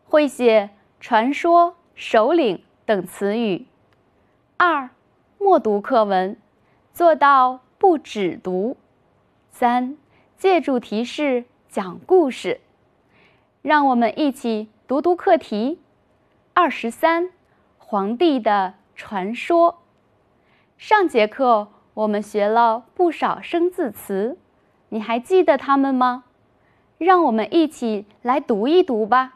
会写传说、首领等词语。2. 默读课文，做到不只读。3. 借助提示讲故事。让我们一起读读课题。23. 皇帝的传说。上节课我们学了不少生字词，你还记得它们吗？让我们一起来读一读吧。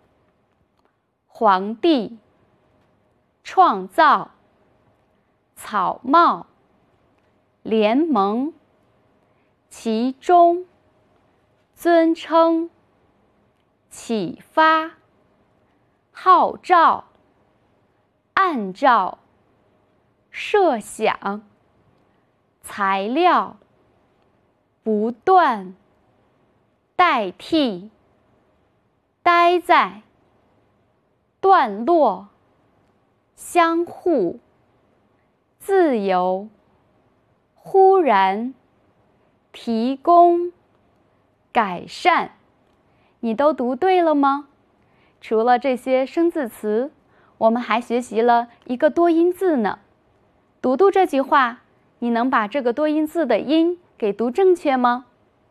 皇帝，创造，草帽，联盟，其中，尊称，启发，号召，按照，设想，材料，不断，代替，待在，段落，相互，自由，忽然，提供，改善。你都读对了吗？除了这些生字词，我们还学习了一个多音字呢。读读这句话，你能把这个多音字的音给读正确吗？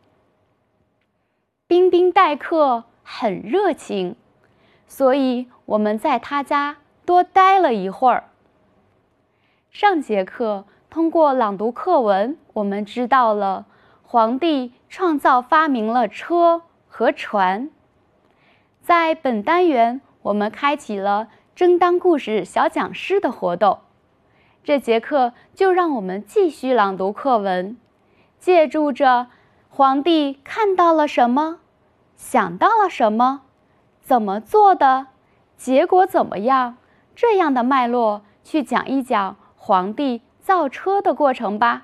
彬彬待客，很热情，所以我们在他家多待了一会儿。上节课通过朗读课文，我们知道了皇帝创造发明了车和船。在本单元，我们开启了争当故事小讲师的活动。这节课就让我们继续朗读课文，借助着皇帝看到了什么，想到了什么，怎么做的，结果怎么样，这样的脉络去讲一讲皇帝造车的过程吧。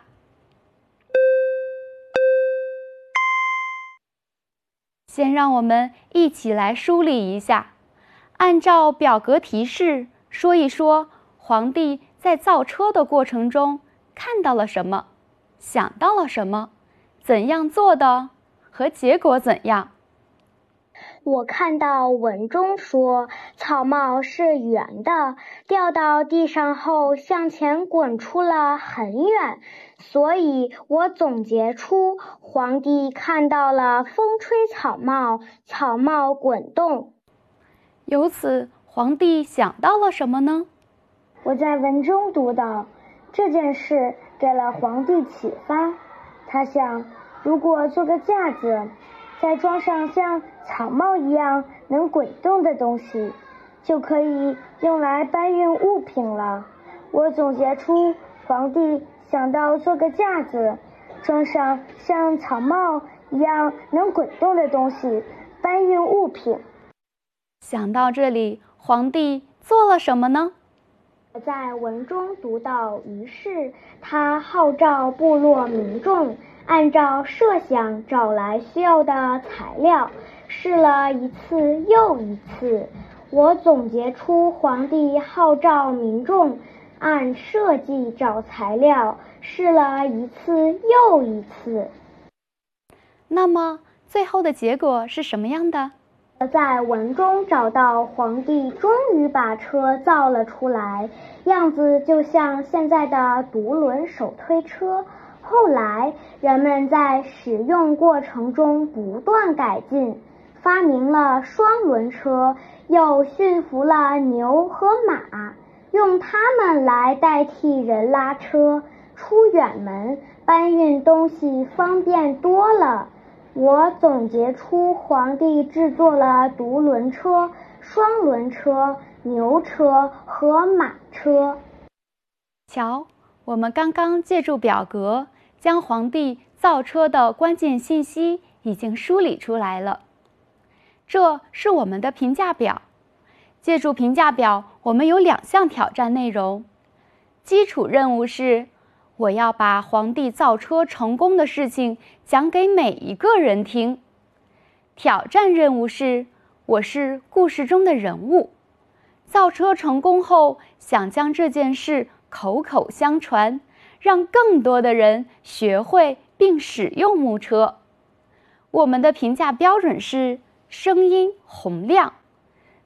先让我们一起来梳理一下，按照表格提示说一说皇帝在造车的过程中看到了什么，想到了什么，怎样做的，和结果怎样。 我看到文中说，草帽是圆的，掉到地上后向前滚出了很远，所以我总结出皇帝看到了风吹草帽，草帽滚动。 由此，皇帝想到了什么呢？ 我在文中读到，这件事给了皇帝启发。他想，如果做个架子，再装上像草帽一样能滚动的东西，就可以用来搬运物品了。我总结出皇帝想到做个架子，装上像草帽一样能滚动的东西，搬运物品。 想到这里，皇帝做了什么呢？ 我在文中读到，于是他号召部落民众按照设想找来需要的材料，试了一次又一次。我总结出皇帝号召民众按设计找材料，试了一次又一次。 那么最后的结果是什么样的？ 我在文中找到皇帝终于把车造了出来，样子就像现在的独轮手推车。后来人们在使用过程中不断改进，发明了双轮车，又驯服了牛和马，用它们来代替人拉车，出远门搬运东西方便多了。我总结出皇帝制作了独轮车、双轮车、牛车和马车。 瞧，我们刚刚借助表格将皇帝造车的关键信息已经梳理出来了。这是我们的评价表。借助评价表，我们有2项挑战内容。基础任务是，我要把皇帝造车成功的事情讲给每一个人听。挑战任务是，我是故事中的人物，造车成功后，想将这件事口口相传，让更多的人学会并使用木车。我们的评价标准是声音洪亮。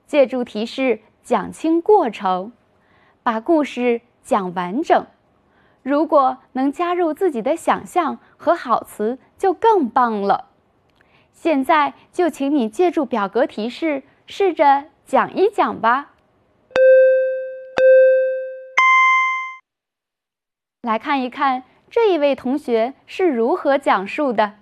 借助提示讲清过程，把故事讲完整。如果能加入自己的想象和好词，就更棒了。现在就请你借助表格提示，试着讲一讲吧。来看一看这一位同学是如何讲述的。